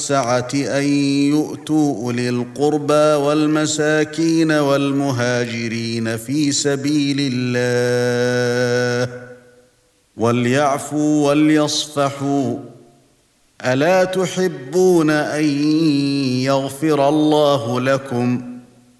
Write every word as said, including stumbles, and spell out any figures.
السعة أن يؤتوا أولي القربى والمساكين والمهاجرين في سبيل الله وليعفوا وليصفحوا ألا تحبون أن يغفر الله لكم